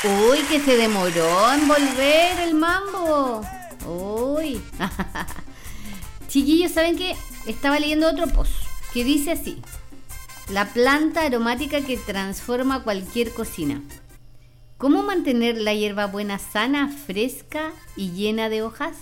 Uy, que se demoró en volver el mambo. Uy. Chiquillos, ¿saben qué? Estaba leyendo otro post que dice así: la planta aromática que transforma cualquier cocina. ¿Cómo mantener la hierbabuena sana, fresca y llena de hojas?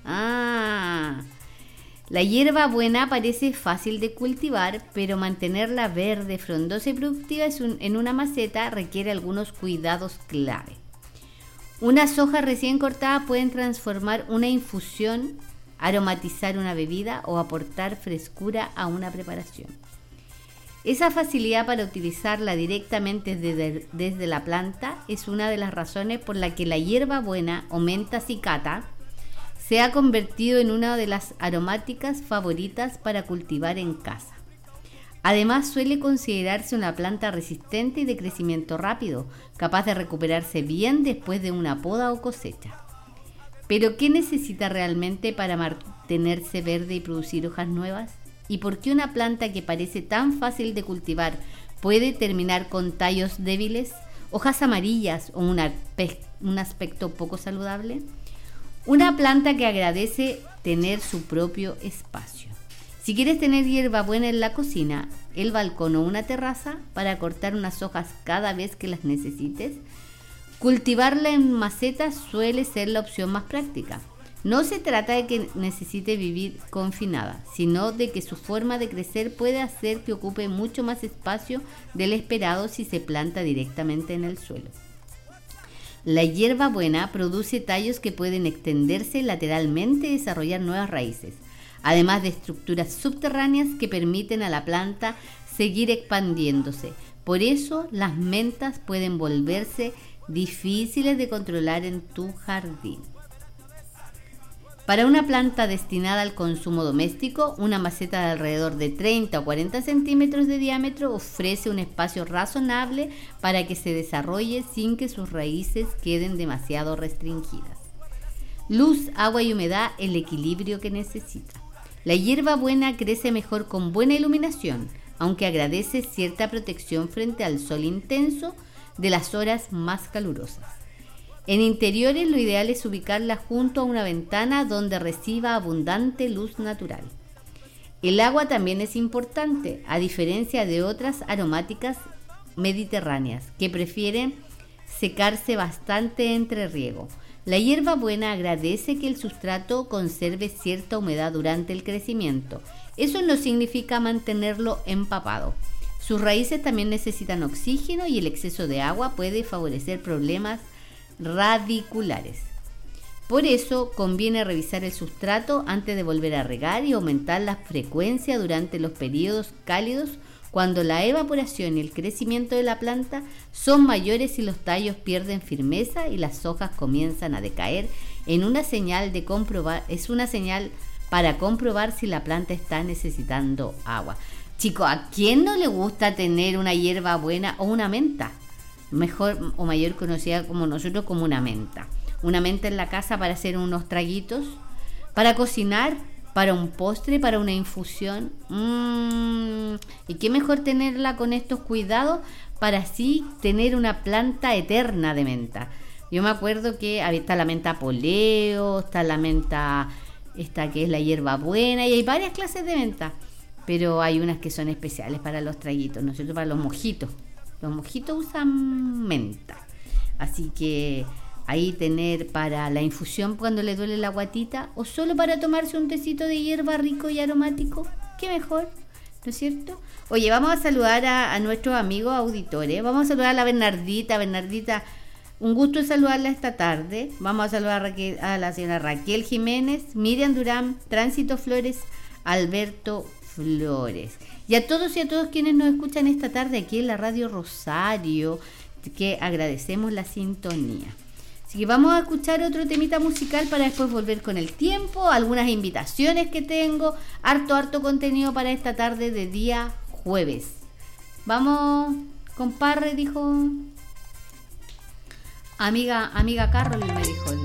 La hierbabuena parece fácil de cultivar, pero mantenerla verde, frondosa y productiva en una maceta requiere algunos cuidados clave. Unas hojas recién cortadas pueden transformar una infusión, aromatizar una bebida o aportar frescura a una preparación. Esa facilidad para utilizarla directamente desde la planta es una de las razones por la que la hierbabuena o menta cicata se ha convertido en una de las aromáticas favoritas para cultivar en casa. Además, suele considerarse una planta resistente y de crecimiento rápido, capaz de recuperarse bien después de una poda o cosecha. ¿Pero qué necesita realmente para mantenerse verde y producir hojas nuevas? ¿Y por qué una planta que parece tan fácil de cultivar puede terminar con tallos débiles, hojas amarillas o un aspecto poco saludable? Una planta que agradece tener su propio espacio. Si quieres tener hierbabuena en la cocina, el balcón o una terraza para cortar unas hojas cada vez que las necesites, cultivarla en macetas suele ser la opción más práctica. No se trata de que necesite vivir confinada, sino de que su forma de crecer puede hacer que ocupe mucho más espacio del esperado si se planta directamente en el suelo. La hierbabuena produce tallos que pueden extenderse lateralmente y desarrollar nuevas raíces, además de estructuras subterráneas que permiten a la planta seguir expandiéndose. Por eso, las mentas pueden volverse difíciles de controlar en tu jardín. Para una planta destinada al consumo doméstico, una maceta de alrededor de 30 o 40 centímetros de diámetro ofrece un espacio razonable para que se desarrolle sin que sus raíces queden demasiado restringidas. Luz, agua y humedad, el equilibrio que necesita. La hierbabuena crece mejor con buena iluminación, aunque agradece cierta protección frente al sol intenso de las horas más calurosas. En interiores, lo ideal es ubicarla junto a una ventana donde reciba abundante luz natural. El agua también es importante, a diferencia de otras aromáticas mediterráneas, que prefieren secarse bastante entre riego. La hierbabuena agradece que el sustrato conserve cierta humedad durante el crecimiento. Eso no significa mantenerlo empapado. Sus raíces también necesitan oxígeno y el exceso de agua puede favorecer problemas radiculares. Por eso conviene revisar el sustrato antes de volver a regar y aumentar la frecuencia durante los periodos cálidos, cuando la evaporación y el crecimiento de la planta son mayores y los tallos pierden firmeza y las hojas comienzan a decaer. Es una señal para comprobar si la planta está necesitando agua. Chicos, ¿a quién no le gusta tener una hierbabuena o una menta? Mejor o mayor conocida como nosotros como una menta. Una menta en la casa para hacer unos traguitos, para cocinar, para un postre, para una infusión. Y qué mejor tenerla con estos cuidados para así tener una planta eterna de menta. Yo me acuerdo que está la menta poleo, está la menta esta que es la hierbabuena y hay varias clases de menta, pero hay unas que son especiales para los traguitos, ¿no es cierto? Para los mojitos. Los mojitos usan menta. Así que ahí tener para la infusión cuando le duele la guatita o solo para tomarse un tecito de hierba rico y aromático. ¿Qué mejor? ¿No es cierto? Oye, vamos a saludar a nuestros amigos auditores. Vamos a saludar a la Bernardita. Bernardita, un gusto saludarla esta tarde. Vamos a saludar a la señora Raquel Jiménez, Miriam Durán, Tránsito Flores, Alberto Flores. Y a todos quienes nos escuchan esta tarde aquí en la Radio Rosario, que agradecemos la sintonía. Así que vamos a escuchar otro temita musical para después volver con el tiempo, algunas invitaciones que tengo, harto contenido para esta tarde de día jueves. Vamos, compadre, dijo amiga Carol, me dijo.